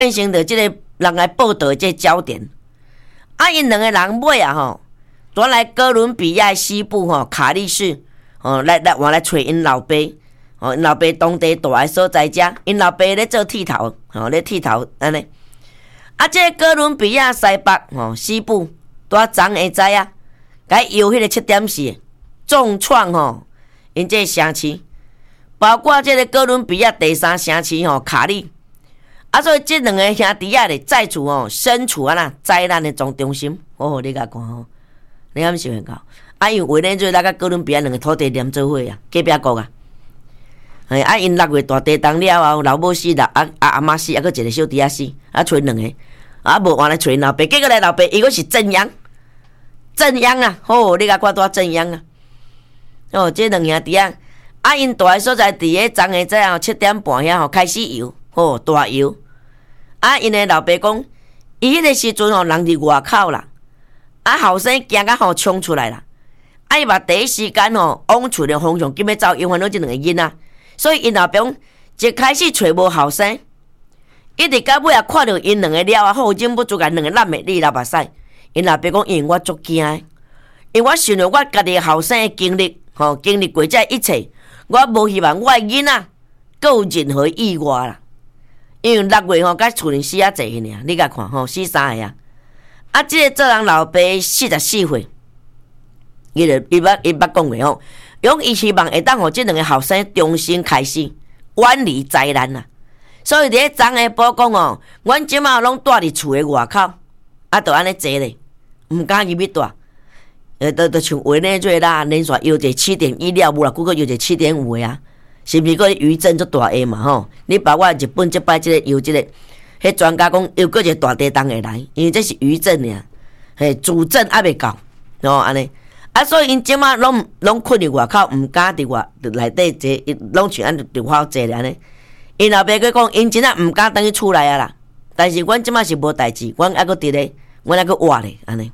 变成着即个人来报道即个焦点。因两个人尾转来哥伦比亚西部卡利市来换来找因老爸因老爸当地大个所在遮，因老爸咧做剃头咧剃头安尼。即个哥伦比亚西北西部拄昨下知啊，甲伊摇迄个7.4重创因这个城市，包括即个哥伦比亚第3城市卡利。所以即两个兄弟咧在厝身处灾难的中心。你甲看你敢想到？因为委内瑞拉甲哥伦比亚两个土地连做伙啊，隔壁国啊。因6月大地震了后，老母死啦，阿妈死，还佫一个小弟仔死，找两个，无换来找老爸，结果来老爸伊佫是正央啊！你甲看多正央啊！这两兄弟因大个所在伫个昨下早7点半遐开始游，大游。因的老爸讲，伊迄个时阵人伫外口啦，后生惊甲冲出来啦，伊嘛第一时间往厝的方向急要走，因为了即两个囡仔，所以因老爸讲一开始找无后生，一直到尾看到因两个了好忍不住甲两个揽的你老目屎。因老爸讲，因为我足惊的，因为我想到我家己后生的经历，经历过这一切，我无希望我的囡仔佫有任何意外啦。因为6月甲厝里死啊济尔，你甲看死3个啊！即个做人老爸44岁，伊捌讲过用伊希望会当即两个后生重新开始，远离灾难啊！所以伫咧昨下报讲阮即马拢住伫厝的外口，就安尼坐咧，毋敢入去住。就像委内瑞拉连续摇者7.1了，无啦，佫摇者7.5个啊！是毋是个余震足大下嘛？你包括日本即摆即个摇即个，迄专家讲又个一个大地震会来，因为这是余震尔，主震还未到，安尼。所以因即马拢困伫外口，毋敢伫内底坐，拢像安伫外口坐咧安尼。因老爸佫讲，因真正毋敢等去厝内啦。但是阮即马是无代志，阮还佫伫咧，阮还佫活咧安尼。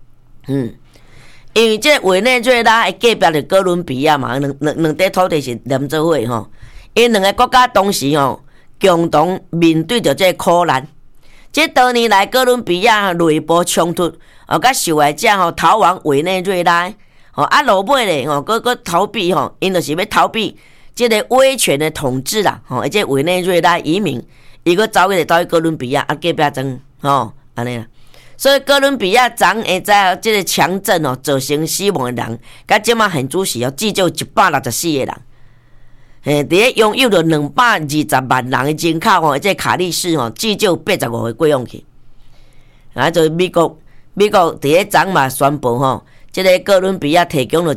因为这委内瑞拉的隔壁是哥伦比亚嘛，两块土地是连做伙因两个国家当时共同面对着这苦难。这多年来哥伦比亚内部冲突，甲受害者逃往委内瑞拉，落尾咧佫逃避因就是要逃避这个威权的统治啦，而且委内瑞拉移民伊佫走去哥伦比亚隔壁庄安尼啦。所以哥伦比亚昨下在这个强震造成死亡的人，甲即马现主是至少164个人。伫咧拥有着220万人的人口这卡利市至少85个过往去。就美国伫咧昨嘛宣布这个哥伦比亚提供了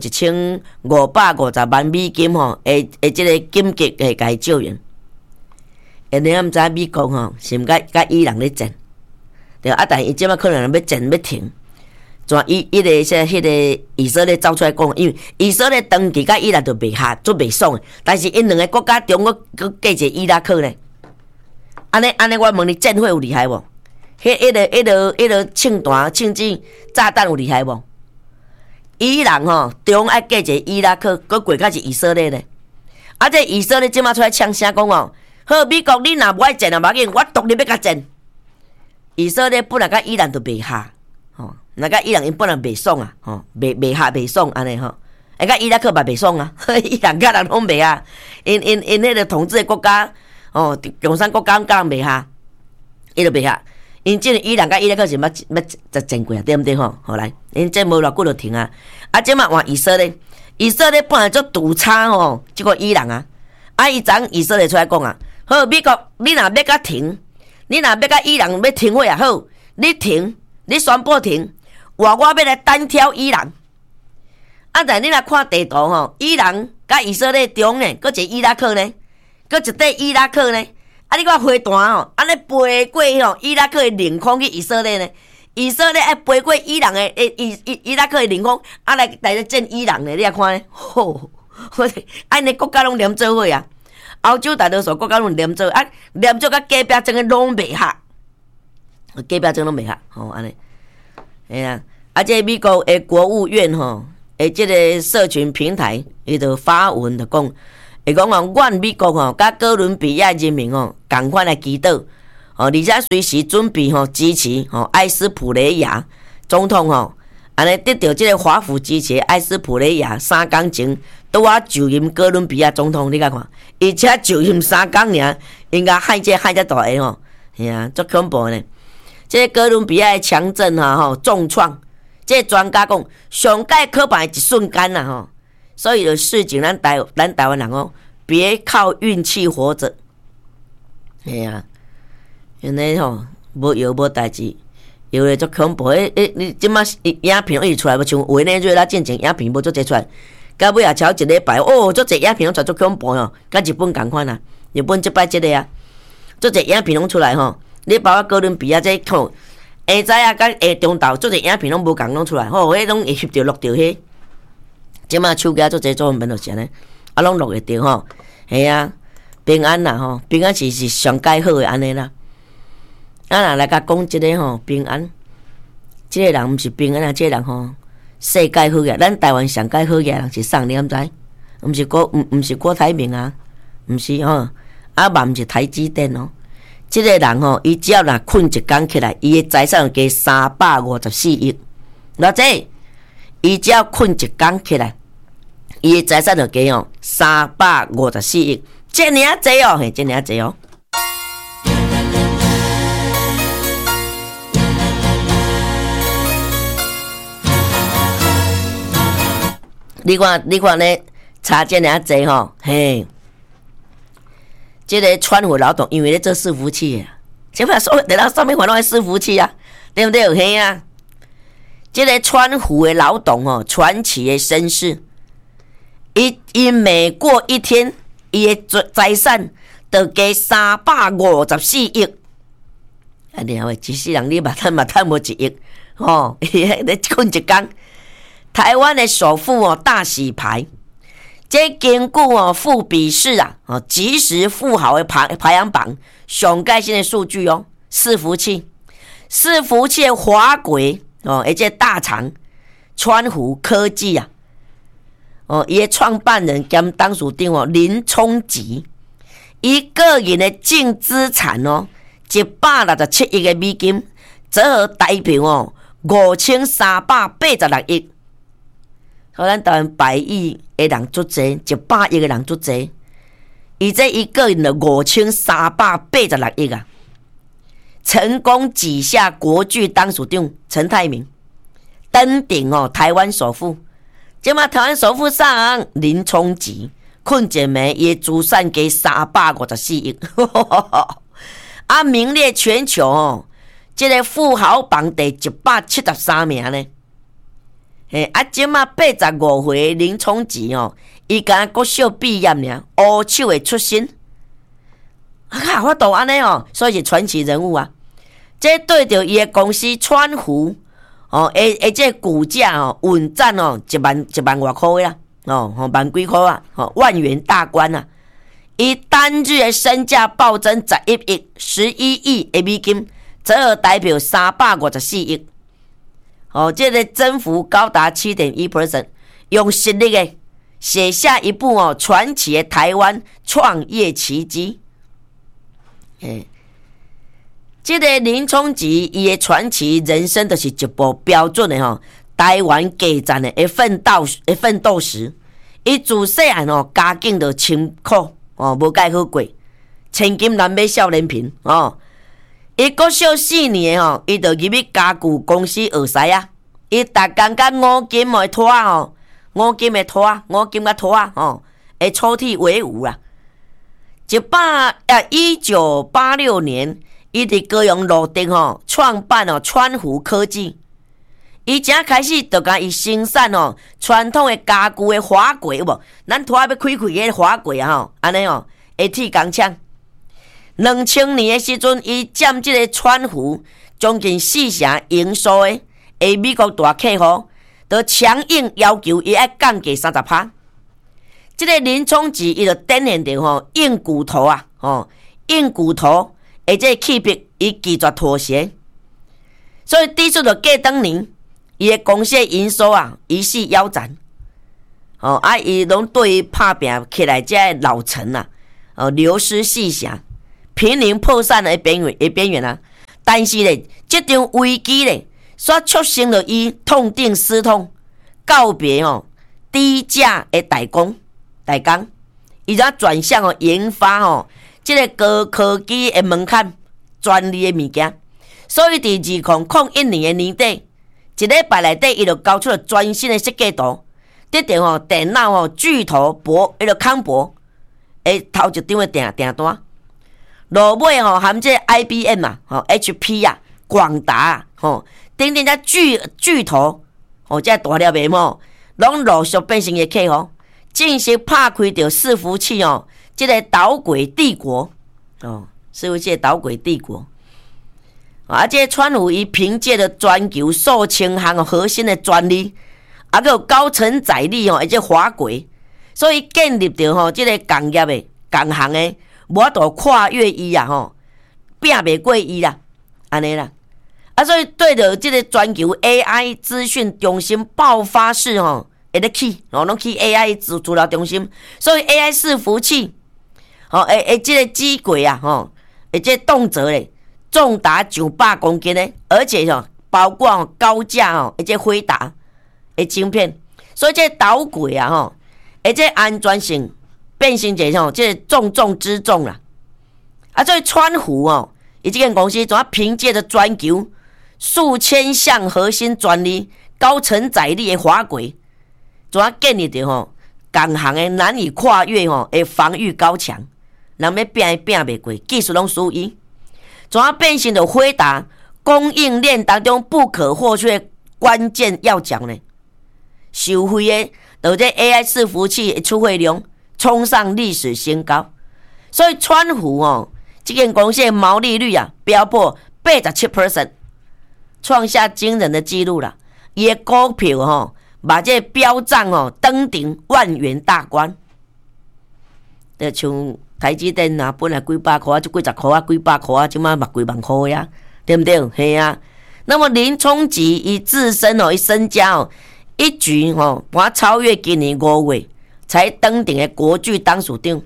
1550万美金这个紧急甲伊救援。你毋知美国是毋甲伊朗咧战？对但伊即马可能要停要停，怎迄个以色列走出来讲，因为以色列长期甲伊朗就袂合，做袂爽的。但是因两个国家中国佮隔一个伊拉克呢，安尼，我问你，战火有厉害无？迄个庆子炸弹有厉害无？伊朗中爱隔一个伊拉克，佮过较是以色列呢。这以色列即马出来呛声讲好，美国你若无爱战啊，无要紧，我独立要甲战。以色列本来甲伊朗就袂合，那甲伊朗因本来袂爽啊，袂合袂爽安尼甲伊拉克嘛袂爽啊，伊朗甲人拢袂合，因迄个统治的国家共产国家甲人袂合，伊就袂合。因即个伊朗甲伊拉克是要战过啊，对毋对好来，因这无偌久就停啊。即马换以色列，以色列本来做独差即个伊朗伊昨以色列出来讲好，美国你若要甲停。你若要甲伊朗要停火也好，你停，你宣布停，我要来单挑伊朗。但你若看地图伊朗甲以色列中呢，搁一个伊拉克呢，搁一块伊拉克呢。你看飞弹安尼飞过伊拉克的领空去以色列呢，以色列爱飞过伊朗的伊拉克的领空，来战伊朗呢，你来看呢，安尼国家拢连做伙啊。欧洲大多数国家拢连做连做甲隔壁庄个拢袂合，隔壁庄拢袂合，安尼，这美国的国务院这个社群平台伊就发文就讲，会讲阮美国甲哥伦比亚人民共款来祈祷， 而且随时准备支持埃斯普雷亚总统安尼得到这个华府支持的埃斯普雷亚3天前拄啊就任哥伦比亚总统，你甲看，而且就任3天尔，应该害这大个嘿啊，足恐怖呢！这个哥伦比亚的强震重创，这个专家讲上界可怕的一瞬间所以有事情咱台湾人别靠运气活着，嘿啊，因为无药无代志。有诶，足恐怖！你即马影片一出来，无像委内瑞拉进前影片无足侪出来，到尾也超一礼拜，足侪影片拢出足恐怖甲日本共款啊！日本即摆即个足侪影片拢出来你包括哥伦比亚这下早啊，甲下中昼足侪影片拢无共拢出来，迄拢会翕着录着迄。即马手机足侪做面就是安尼，拢录会着系啊，平安啦平安是上介好诶安尼啦。若来甲讲即个平安，即个人毋是平安啊，即个人世界好个，咱台湾上界好个人是谁，你敢知？毋是郭台铭啊，毋是嘛毋是台积电即个人伊只要若困一工起来，伊诶财产加354亿，偌济？伊只要困一工起来，伊诶财产就加354亿，这尔济嘿，这尔济你看咧，查这尔济嘿，这个川湖劳动因为咧做伺服器啊，即摆所有电脑上面还拢系伺服器啊，对不对？嘿啊，这个川湖的劳动传奇的身世，伊每过一天，伊的财产就加354亿。啊，然后一世人你嘛趁无1亿，伊咧困一工。台湾的首富大洗牌，这根据富比士即时富豪的排行榜上盖新的数据伺服器的华轨而且大厂川湖科技伊的创办人兼董事长林聪吉，伊个人的净资产167亿的美金，折合台币5386亿。咱台湾100亿的人足济，100亿的人足济，伊个人就5386亿啊！成功挤下国巨董事长陈泰明，登顶台湾首富。即马台湾首富上林聪吉，困一暝伊资产加354亿，名列全球这个富豪榜第173名呢。即马85岁林聪吉伊敢国小毕业尔，乌手的出身，我都安尼所以是传奇人物啊！这对着伊的公司川湖这股价稳涨1万外块啦万几块万元大关啊！伊单日的身价暴增11亿的美金，折合台币354亿。这个增幅高达 7.1%， 用实力的写下一部传奇的台湾创业奇迹。这个林聪吉伊的传奇人生就是一部标准的台湾基层的奋斗史。伊自细汉家境就清苦无介好过，千金难买少年贫伊国小4年伊就入去家具公司学师啊。伊逐工甲五金的拖五金甲拖会抽屉为伍啊。1986年，伊伫高雄路顶创办川湖科技。伊正开始就甲伊生产传统的家具的滑轨，有无？咱拖要开的滑轨安尼会铁钢枪。2000年的时阵，伊占这个川湖将近4成营收的美国大客户，就强硬要求伊爱降价30%。这个林聪吉伊就展现着硬骨头硬骨头，而且气魄伊拒绝妥协，所以抵触着过当年伊的公司的营收一夕腰斩。伊拢对伊拍拼起来，这老陈流失细想， 濒临破产的边缘啊。但是咧，这场危机咧，所促成了伊痛定思痛，告别低价的代工，伊则转向研发这个高科技的门槛专利的物件。所以伫2001年的年底，一礼拜内底，伊就交出了全新的设计图，得到电脑巨头康博的头一张的订单。落尾含这 IBM 啊，HP 啊，广达啊，等等这巨头这大粒的拢陆续变成伊客户，正式拍开着伺服器这个导轨帝国伺服器的导轨帝国。这个川普伊凭借着全球数千项核心的专利，还有高承载力而且滑轨，所以建立着这个工业的工行的。无法度跨越伊啊拼袂过伊啦，安尼啦。所以对着这个全球 AI 资讯中心爆发式会咧起，拢去 AI 资料中心，所以 AI 伺服器这个机轨啊这个动辄咧重达900公斤咧，而且包括高价这个辉达的晶片，所以这个导轨啊这个安全性。变成一个这个重中之重啦，所以川湖伊这间公司怎啊凭借着全球数千项核心专利、高承载力的滑轨，怎啊建立着工行的难以跨越的防御高墙，人要拼袂过，技术拢输伊，怎啊变成着辉达供应链当中不可或缺的关键要角呢？受惠的就这 AI 伺服器的出货量。冲上历史新高，所以川湖这间公司的毛利率啊飙破87%，创下惊人的纪录啦。伊的股票把这飙涨登顶万元大关。就像台积电啊，本来几百块啊，就几十块啊，几百块啊，即马嘛几万块呀，对不对？嘿啊。那么林冲吉伊自身伊身家一举把超越今年5月。才登顶的国巨董事长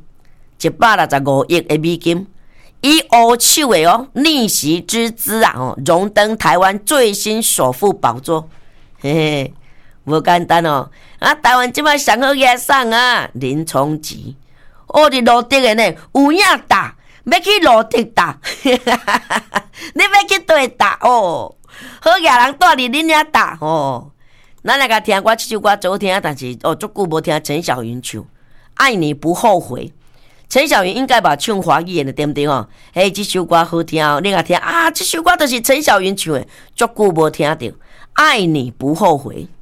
165亿的美金，以乌手的逆袭之姿啊荣登台湾最新首富宝座，嘿嘿，无简单台湾即摆上好野送啊，林冲吉，伫路顶的呢，有影打，要去路顶打，你要去对打好野人带你恁遐打咱来甲听我这首歌早听，但是足久无听陈小云唱《爱你不后悔》。陈小云应该把唱华语的对不对这首歌好听你甲听这首歌就是陈小云唱的，足久无听到《爱你不后悔》。